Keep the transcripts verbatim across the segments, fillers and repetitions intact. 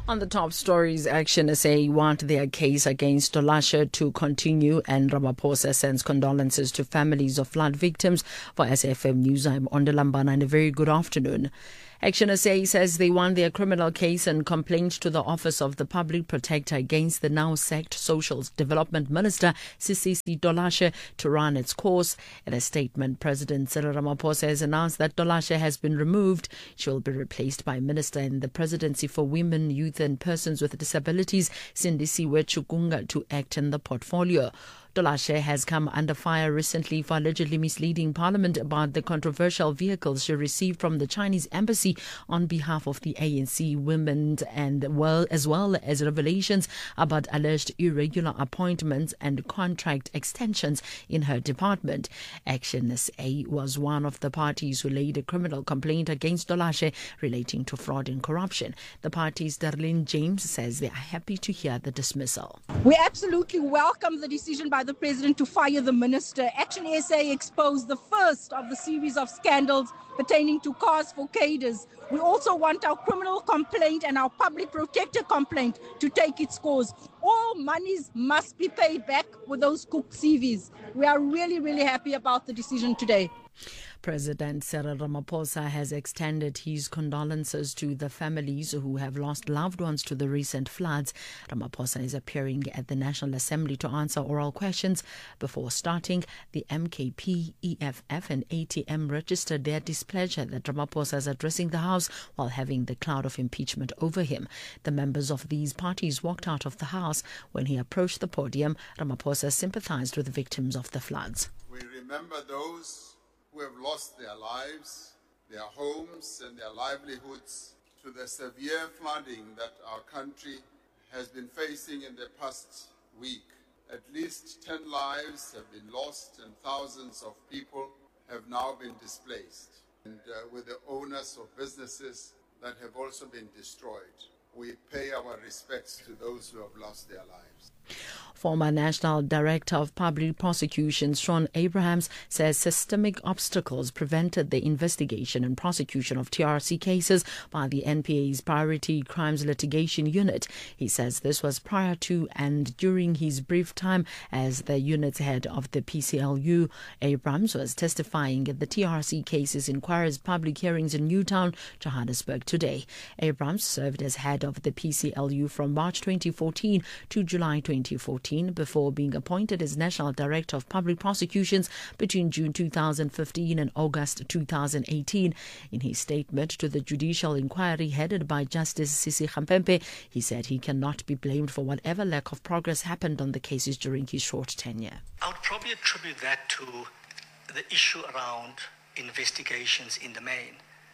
On the top stories, Action S A want their case against Dolashe to continue, and Ramaphosa sends condolences to families of flood victims. For S F M News, I'm Ondalambana, and a very good afternoon. Action S A says they want their criminal case and complaint to the Office of the Public Protector against the now sacked Social Development Minister Sisisi Dolashe to run its course. In a statement, President Cyril Ramaphosa has announced that Dolashe has been removed. She will be replaced by Minister in the Presidency for Women, Youth and Persons with Disabilities, Sindisiwe Chukunga, to act in the portfolio. Dolashe has come under fire recently for allegedly misleading Parliament about the controversial vehicles she received from the Chinese embassy on behalf of the A N C women, and well as well as revelations about alleged irregular appointments and contract extensions in her department. Action S A was one of the parties who laid a criminal complaint against Dolashe relating to fraud and corruption. The party's Darlene James says they are happy to hear the dismissal. We absolutely welcome the decision by the President to fire the minister. Action S A exposed the first of the series of scandals pertaining to cars for cadres. We also want our criminal complaint and our public protector complaint to take its course. All monies must be paid back with those cooked C Vs. We are really, really happy about the decision today. President Cyril Ramaphosa has extended his condolences to the families who have lost loved ones to the recent floods. Ramaphosa is appearing at the National Assembly to answer oral questions. Before starting, the M K P, E F F and A T M registered their displeasure that Ramaphosa is addressing the House while having the cloud of impeachment over him. The members of these parties walked out of the House. When he approached the podium, Ramaphosa sympathized with the victims of the floods. We remember those who have lost their lives, their homes and their livelihoods to the severe flooding that our country has been facing in the past week. At least ten lives have been lost and thousands of people have now been displaced, and uh, with the owners of businesses that have also been destroyed. We pay our respects to those who have lost their lives. Former National Director of Public Prosecutions Shaun Abrahams says systemic obstacles prevented the investigation and prosecution of T R C cases by the N P A's Priority Crimes Litigation Unit. He says this was prior to and during his brief time as the unit's head of the P C L U. Abrahams was testifying at the T R C cases inquiry's public hearings in Newtown, Johannesburg today. Abrahams served as head of the P C L U from March twenty fourteen to July twenty fourteen before being appointed as National Director of Public Prosecutions between June two thousand fifteen and August two thousand eighteen. In his statement to the judicial inquiry headed by Justice Sisi Khampepe, he said he cannot be blamed for whatever lack of progress happened on the cases during his short tenure. I would probably attribute that to the issue around investigations in the main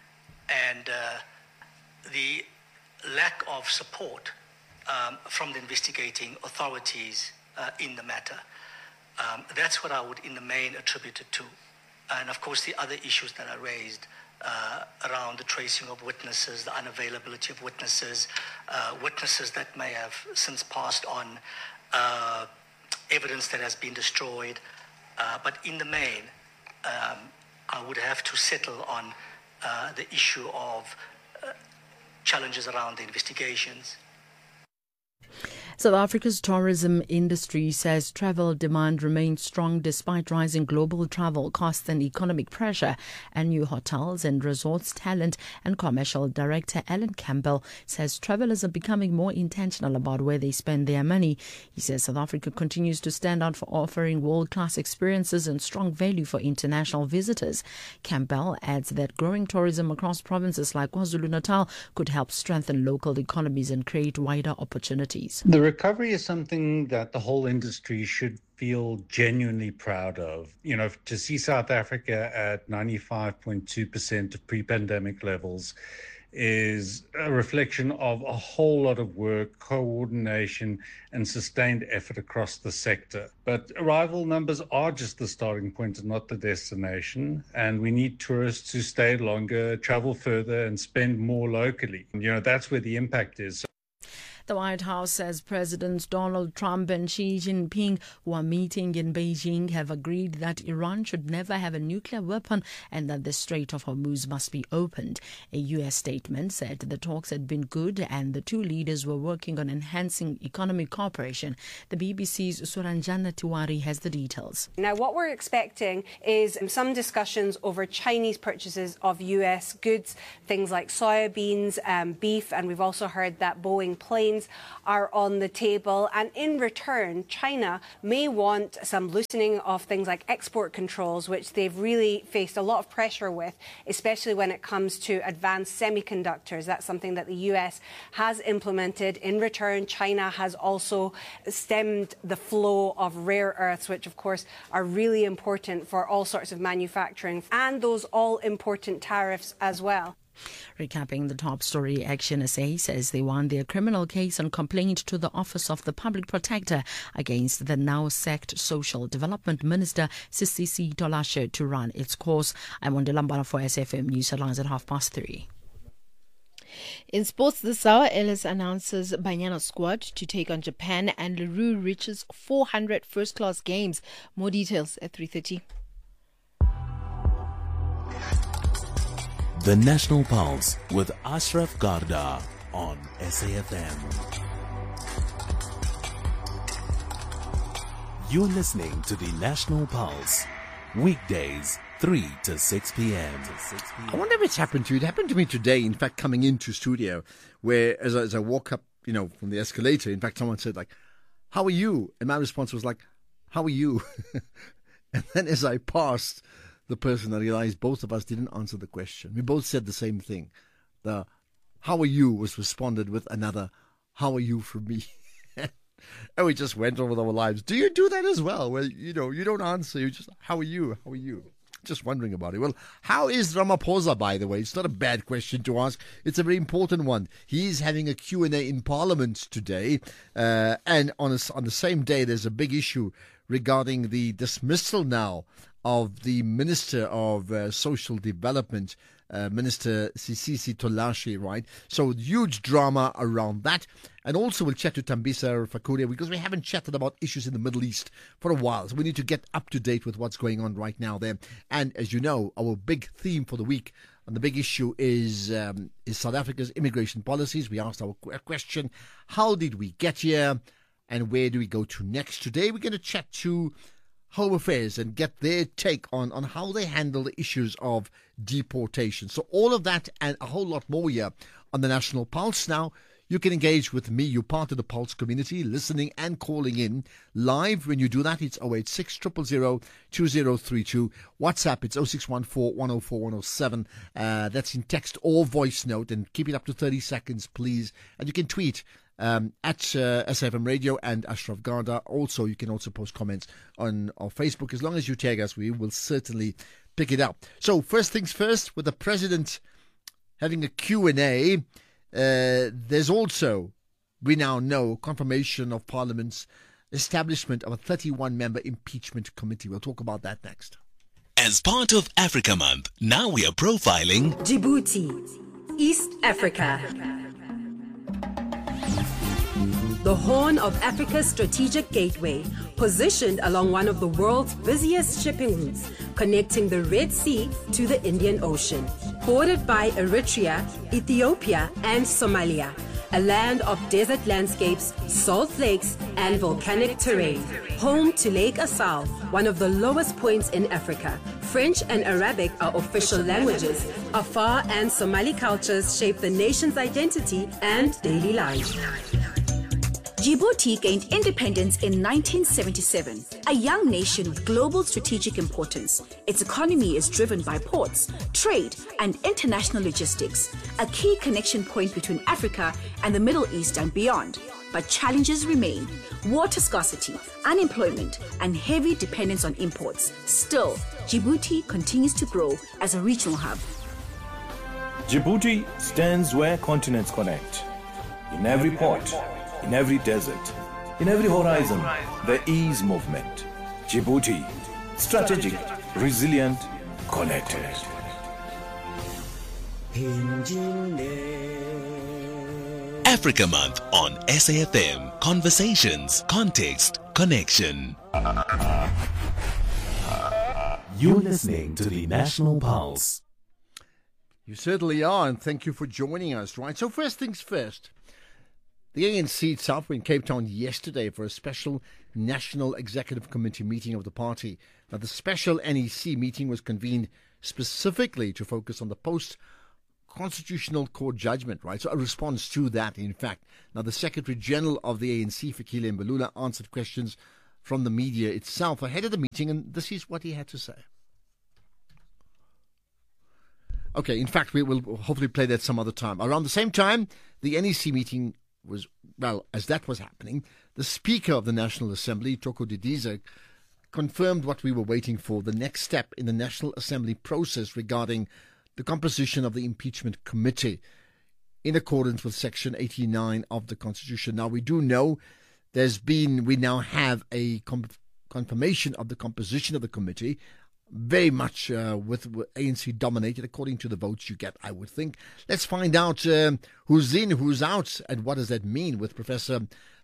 and uh, the lack of support Um, from the investigating authorities uh, in the matter. Um, that's what I would in the main attribute it to. And of course the other issues that are raised uh, around the tracing of witnesses, the unavailability of witnesses, uh, witnesses that may have since passed on, uh, evidence that has been destroyed. Uh, but in the main, um, I would have to settle on uh, the issue of uh, challenges around the investigations. South Africa's tourism industry says travel demand remains strong despite rising global travel costs and economic pressure. And new hotels and resorts talent and commercial director Alan Campbell says travelers are becoming more intentional about where they spend their money. He says South Africa continues to stand out for offering world-class experiences and strong value for international visitors. Campbell adds that growing tourism across provinces like KwaZulu-Natal could help strengthen local economies and create wider opportunities. The recovery is something that the whole industry should feel genuinely proud of. You know, to see South Africa at ninety-five point two percent of pre-pandemic levels is a reflection of a whole lot of work, coordination, and sustained effort across the sector. But arrival numbers are just the starting point and not the destination. And we need tourists to stay longer, travel further, and spend more locally. You know, that's where the impact is. The White House says Presidents Donald Trump and Xi Jinping, who are meeting in Beijing, have agreed that Iran should never have a nuclear weapon and that the Strait of Hormuz must be opened. A U S statement said the talks had been good and the two leaders were working on enhancing economic cooperation. The B B C's Suranjana Tiwari has the details. Now, what we're expecting is some discussions over Chinese purchases of U S goods, things like soybeans, um, beef, and we've also heard that Boeing planes are on the table. And in return, China may want some loosening of things like export controls, which they've really faced a lot of pressure with, especially when it comes to advanced semiconductors. That's something that the U S has implemented. In return, China has also stemmed the flow of rare earths, which of course are really important for all sorts of manufacturing, and those all-important tariffs as well. Recapping the top story, Action S A says they won their criminal case and complaint to the Office of the Public Protector against the now sacked Social Development Minister Sisisi Tolashe to run its course. I'm on Lambana for S F M News headlines at half past three. In sports this hour, Ellis announces Banyana squad to take on Japan and Leroux reaches four hundred first-class games. More details at three thirty. The National Pulse with Ashraf Garda on S A F M. You're listening to the National Pulse, weekdays three to six p.m. I wonder if it's happened to you. It happened to me today, in fact, coming into studio, where as I, as I walk up, you know, from the escalator, in fact, someone said, like, how are you? And my response was like, how are you? And then as I passed the person, I realized both of us didn't answer the question. We both said the same thing. The how are you was responded with another, how are you from me? And we just went on with our lives. Do you do that as well? Well, you know, you don't answer. You just, how are you? How are you? Just wondering about it. Well, how is Ramaphosa, by the way? It's not a bad question to ask. It's a very important one. He's having a Q and A in Parliament today. Uh, and on, a, on the same day, there's a big issue regarding the dismissal now of the Minister of uh, Social Development, uh, Minister Sisisi Tolashe, right? So huge drama around that. And also we'll chat to Thembisa Fakuria because we haven't chatted about issues in the Middle East for a while. So we need to get up to date with what's going on right now there. And as you know, our big theme for the week and the big issue is um, is South Africa's immigration policies. We asked our question, how did we get here and where do we go to next? Today we're going to chat to Home Affairs and get their take on, on how they handle the issues of deportation. So all of that and a whole lot more here on the National Pulse. Now, you can engage with me. You're part of the Pulse community, listening and calling in live. When you do that, it's oh eight six, zero zero zero, two zero three two. WhatsApp, it's oh six one four, one oh four, one oh seven. Uh, that's in text or voice note. And keep it up to thirty seconds, please. And you can tweet Um, at uh, S F M Radio and Ashraf Garda. Also, you can also post comments on our Facebook. As long as you tag us, we will certainly pick it up. So, first things first, with the President having a Q and A, uh, there's also, we now know, confirmation of Parliament's establishment of a thirty-one member impeachment committee. We'll talk about that next. As part of Africa Month, now we are profiling Djibouti, East Africa. The Horn of Africa's strategic gateway, positioned along one of the world's busiest shipping routes, connecting the Red Sea to the Indian Ocean. Bordered by Eritrea, Ethiopia, and Somalia, a land of desert landscapes, salt lakes, and volcanic terrain. Home to Lake Assal, one of the lowest points in Africa. French and Arabic are official languages. Afar and Somali cultures shape the nation's identity and daily life. Djibouti gained independence in nineteen seventy-seven, a young nation with global strategic importance. Its economy is driven by ports, trade, and international logistics, a key connection point between Africa and the Middle East and beyond. But challenges remain: water scarcity, unemployment, and heavy dependence on imports. Still, Djibouti continues to grow as a regional hub. Djibouti stands where continents connect. In every port, in every desert, in every horizon, there is movement. Djibouti, strategic, resilient, connected. Africa Month on S A F M. Conversations, context, connection. You're listening to the National Pulse. You certainly are, and thank you for joining us, right? So first things first, the A N C itself were in Cape Town yesterday for a special National Executive Committee meeting of the party. Now, the special N E C meeting was convened specifically to focus on the post-constitutional court judgment, right? So a response to that, in fact. Now, the Secretary General of the A N C, Fikile Mbalula, answered questions from the media itself ahead of the meeting, and this is what he had to say. Okay, in fact, we will hopefully play that some other time. Around the same time, the N E C meeting was, well, as that was happening, the Speaker of the National Assembly, Thoko Didiza, confirmed what we were waiting for, the next step in the National Assembly process regarding the composition of the impeachment committee in accordance with Section eighty-nine of the Constitution. Now, we do know there's been, we now have a com- confirmation of the composition of the committee, very much uh, with, with A N C dominated, according to the votes you get, I would think. Let's find out um, who's in, who's out, and what does that mean with Professor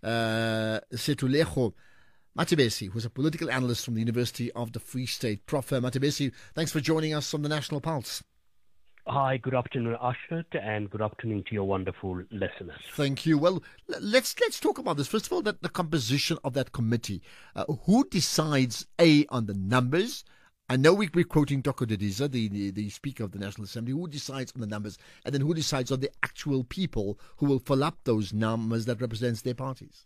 uh, Setulego Matebesi, who's a political analyst from the University of the Free State. Professor Matebesi, thanks for joining us on the National Pulse. Hi, good afternoon, Ashut, and good afternoon to your wonderful listeners. Thank you. Well, let's let's talk about this. First of all, that the composition of that committee. Uh, who decides, A, on the numbers? I know we, we're quoting Thoko Didiza, the, the, the Speaker of the National Assembly. Who decides on the numbers? And then who decides on the actual people who will fill up those numbers that represents their parties?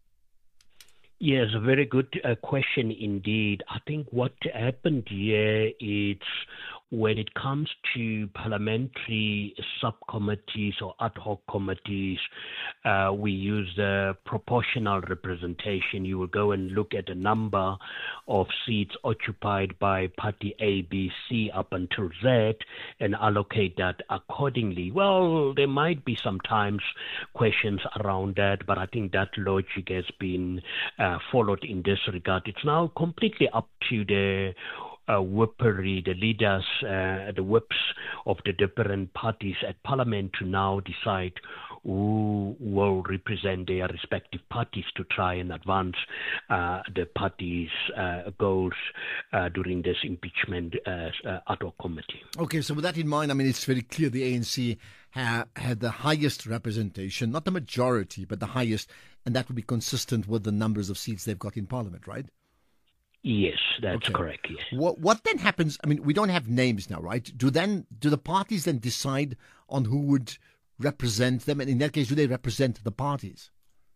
Yes, a very good uh, question indeed. I think what happened here is when it comes to parliamentary subcommittees or ad hoc committees, uh, we use the proportional representation. You will go and look at the number of seats occupied by party A, B, C up until Z and allocate that accordingly. Well, there might be sometimes questions around that, but I think that logic has been uh, followed in this regard. It's now completely up to the Uh, whippery, the leaders, uh, the whips of the different parties at Parliament to now decide who will represent their respective parties to try and advance uh, the party's uh, goals uh, during this impeachment uh, uh, ad hoc committee. Okay, so with that in mind, I mean, it's very clear the A N C ha- had the highest representation, not the majority, but the highest, and that would be consistent with the numbers of seats they've got in Parliament, right? Yes, that's okay. correct. Yes. What what then happens? I mean, we don't have names now, right? Do then do the parties then decide on who would represent them, and in that case, do they represent the parties?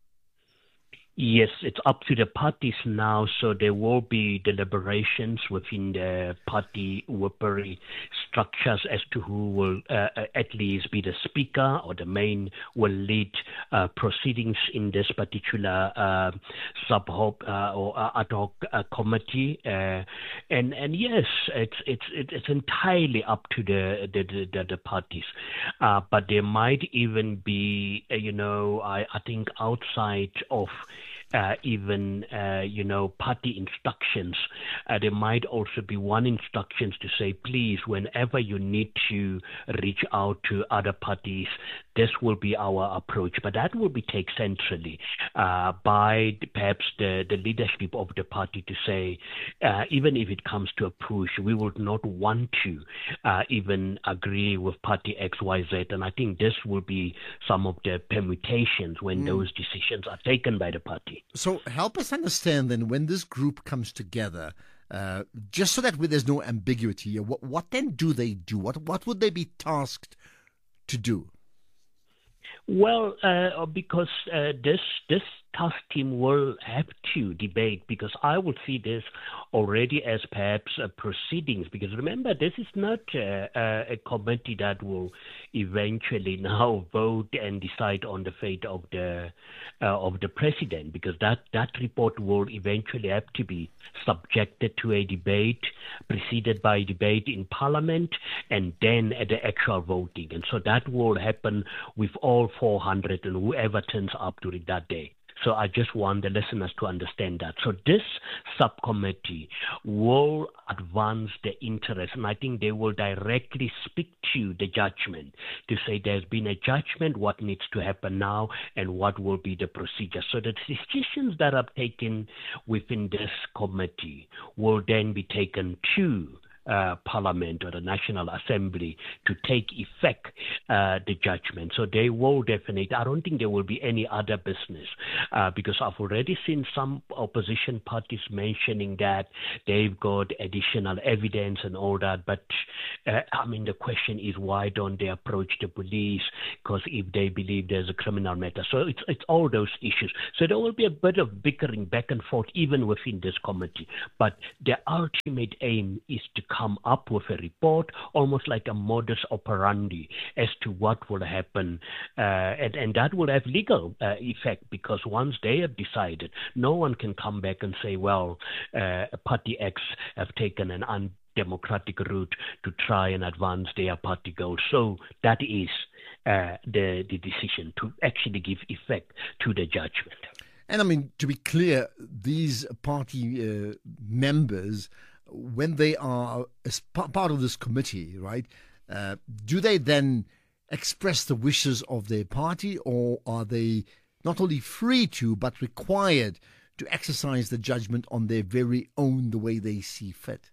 Yes, it's up to the parties now, so there will be deliberations within the party whippery structures as to who will uh, at least be the speaker or the main will lead uh, proceedings in this particular uh, sub hoc uh, or ad hoc uh, committee. Uh, and and yes, it's it's it's entirely up to the the the, the parties, uh, but there might even be uh, you know I I think outside of Uh, even, uh, you know, party instructions. Uh, there might also be one instructions to say, please, whenever you need to reach out to other parties, this will be our approach. But that will be taken centrally uh, by perhaps the, the leadership of the party to say, uh, even if it comes to a push, we would not want to uh, even agree with party X, Y, Z. And I think this will be some of the permutations when mm. those decisions are taken by the party. So help us understand then, when this group comes together, uh, just so that there's no ambiguity, what, what then do they do? What what would they be tasked to do? Well, uh, because uh, this this task team will have to debate, because I would see this already as perhaps uh, proceedings, because remember, this is not uh, uh, a committee that will eventually now vote and decide on the fate of the uh, of the president, because that, that report will eventually have to be subjected to a debate, preceded by a debate in Parliament, and then at the actual voting. And so that will happen with all four hundred and whoever turns up during that day. So I just want the listeners to understand that. So this subcommittee will advance the interest, and I think they will directly speak to the judgment to say there's been a judgment, what needs to happen now, and what will be the procedure. So the decisions that are taken within this committee will then be taken to Uh, Parliament or the National Assembly to take effect uh, the judgment. So they will definitely, I don't think there will be any other business uh, because I've already seen some opposition parties mentioning that they've got additional evidence and all that. But uh, I mean, the question is, why don't they approach the police? Because if they believe there's a criminal matter. So it's, it's all those issues. So there will be a bit of bickering back and forth even within this committee. But the ultimate aim is to come up with a report, almost like a modus operandi as to what will happen. Uh, and, and that will have legal uh, effect because once they have decided, no one can come back and say, well, uh, Party X have taken an undemocratic route to try and advance their party goals. So that is uh, the, the decision to actually give effect to the judgment. And I mean, to be clear, these party uh, members, when they are as part of this committee, right, uh, do they then express the wishes of their party, or are they not only free to, but required to exercise the judgment on their very own, the way they see fit?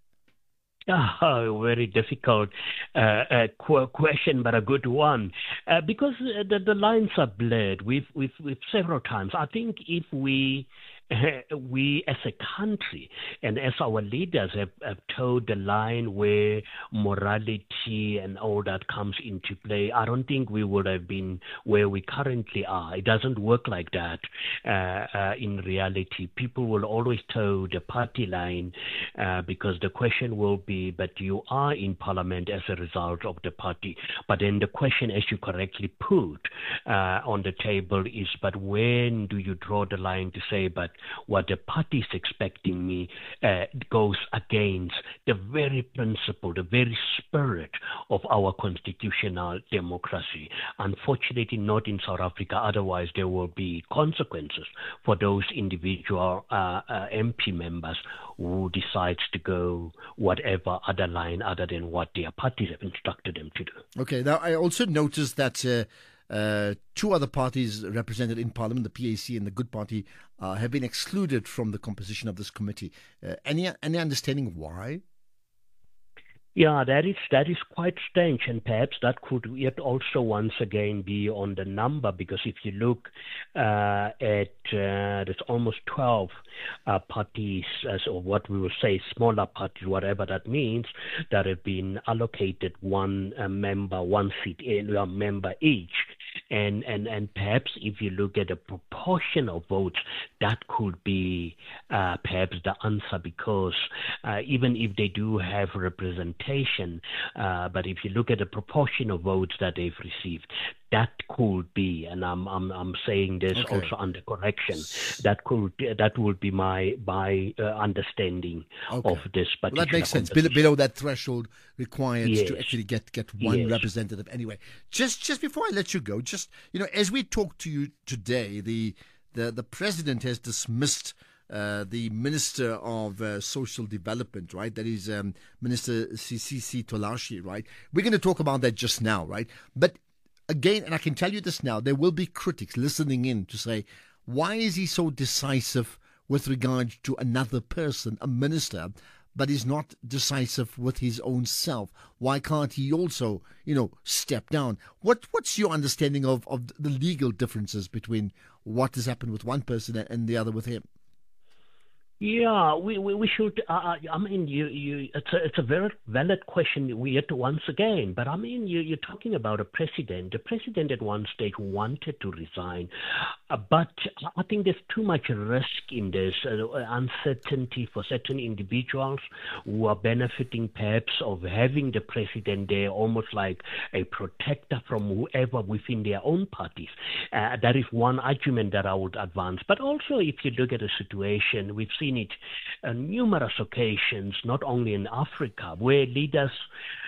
Oh, very difficult uh, uh, qu- question, but a good one. Uh, because the, the lines are blurred. We've, we've, we've several times. I think if we we as a country and as our leaders have, have told the line where morality and all that comes into play, I don't think we would have been where we currently are. It doesn't work like that uh, uh, in reality. People will always toe the party line uh, because the question will be, but you are in parliament as a result of the party. But then the question, as you correctly put uh, on the table is, but when do you draw the line to say, but what the party is expecting me uh, goes against the very principle, the very spirit of our constitutional democracy. Unfortunately, not in South Africa. Otherwise, there will be consequences for those individual uh, uh, M P members who decides to go whatever other line other than what their parties have instructed them to do. Okay. Now, I also noticed that uh, Uh, two other parties represented in Parliament, the P A C and the Good Party, uh, have been excluded from the composition of this committee. Uh, any any understanding why? Yeah, that is that is quite strange, and perhaps that could yet also once again be on the number, because if you look uh, at uh, there's almost twelve uh, parties, as or what we will say smaller parties, whatever that means, that have been allocated one uh, member, one seat, a member each, and and and perhaps if you look at the proportion of votes, that could be uh, perhaps the answer, because uh, even if they do have representation, uh, but if you look at the proportion of votes that they've received, that could be, and I'm I'm I'm saying this okay. also under correction, that could that would be my my uh, understanding okay. of this particular. Well, that makes sense. Below, below that threshold required yes. to actually get, get one yes. representative. Anyway, just just before I let you go, just you know, as we talk to you today, the the the president has dismissed Uh, the Minister of uh, Social Development, right? That is um, Minister Sisisi Tolashi, right? We're going to talk about that just now, right? But again, and I can tell you this now, there will be critics listening in to say, why is he so decisive with regard to another person, a minister, but is not decisive with his own self? Why can't he also, you know, step down? What What's your understanding of, of the legal differences between what has happened with one person and the other with him? Yeah, we we, we should. Uh, I mean, you, you. It's a it's a very valid question. We yet once again, but I mean, you, you're talking about a president. The president at one stage wanted to resign, uh, but I think there's too much risk in this uh, uncertainty for certain individuals who are benefiting perhaps of having the president there, almost like a protector from whoever within their own parties. Uh, that is one argument that I would advance. But also, if you look at the situation, we've seen it on numerous occasions, not only in Africa, where leaders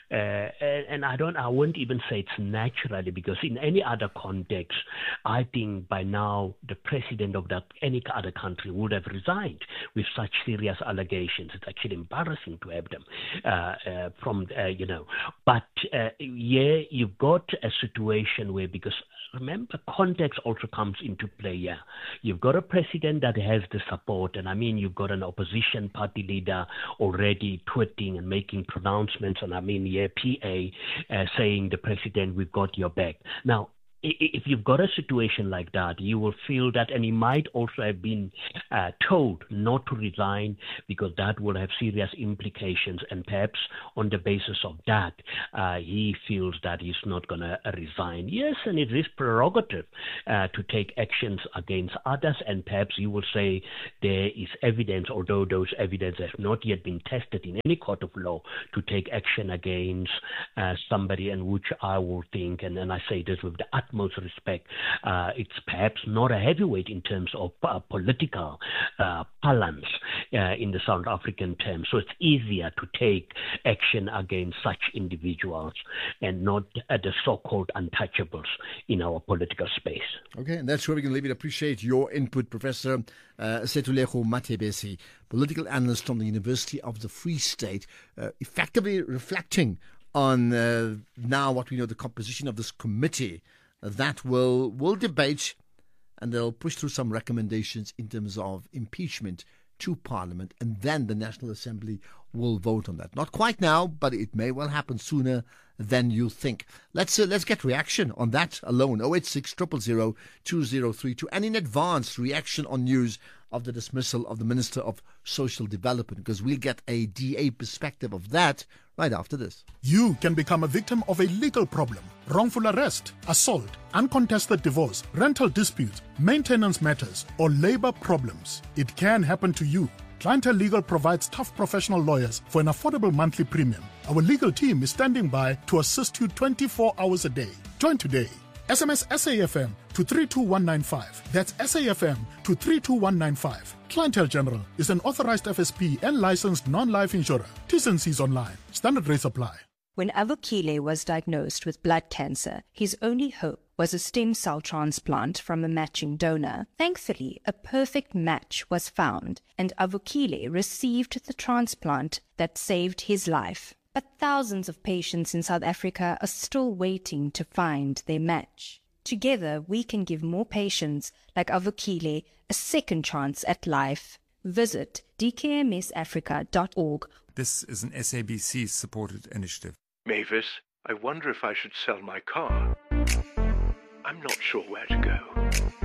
Uh, and, and I don't, I wouldn't even say it's naturally, because in any other context, I think by now the president of that any other country would have resigned with such serious allegations. It's actually embarrassing to have them uh, uh, from, uh, you know. But uh, yeah, you've got a situation where, because remember, context also comes into play here. You've got a president that has the support, and I mean, you've got an opposition party leader already tweeting and making pronouncements, and I mean, yeah, P A uh, saying, the president, we've got your back. Now, if you've got a situation like that, you will feel that, and he might also have been uh, told not to resign, because that will have serious implications, and perhaps on the basis of that, uh, he feels that he's not going to resign. Yes, and it is prerogative uh, to take actions against others, and perhaps you will say there is evidence, although those evidence have not yet been tested in any court of law, to take action against uh, somebody, and which I will think, and, and I say this with the utmost respect, uh, it's perhaps not a heavyweight in terms of uh, political uh, balance uh, in the South African terms. So it's easier to take action against such individuals and not uh, the so-called untouchables in our political space. Okay, and that's where we can leave it. Appreciate your input, Professor uh, Setulego Mathebesi, political analyst from the University of the Free State, uh, effectively reflecting on uh, now what we know the composition of this committee that will will debate, and they'll push through some recommendations in terms of impeachment to Parliament, and then the National Assembly will vote on that. Not quite now, but it may well happen sooner than you think. Let's uh, let's get reaction on that alone. oh eight six, zero zero zero, two zero three two, and in advance, reaction on news of the dismissal of the Minister of Social Development, because we'll get a D A perspective of that right after this. You can become a victim of a legal problem: wrongful arrest, assault, uncontested divorce, rental disputes, maintenance matters, or labor problems. It can happen to you. Clientele Legal provides tough professional lawyers for an affordable monthly premium. Our legal team is standing by to assist you twenty-four hours a day. Join today. S M S S A F M to three two one nine five. That's S A F M to three two one nine five. Clientele General is an authorized F S P and licensed non-life insurer. T's and C's online. Standard rates apply. When Avukile was diagnosed with blood cancer, his only hope was a stem cell transplant from a matching donor. Thankfully, a perfect match was found, and Avukile received the transplant that saved his life. But thousands of patients in South Africa are still waiting to find their match. Together, we can give more patients like Avukile a second chance at life. Visit d k m s africa dot org. This is an S A B C-supported initiative. Mavis, I wonder if I should sell my car. I'm not sure where to go.